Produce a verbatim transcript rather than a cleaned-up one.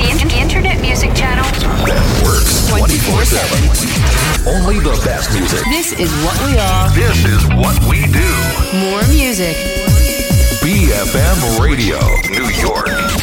In- internet music channel that works twenty-four seven. Only the best music. This is what we are. This is what we do. More music. B F M Radio, New York.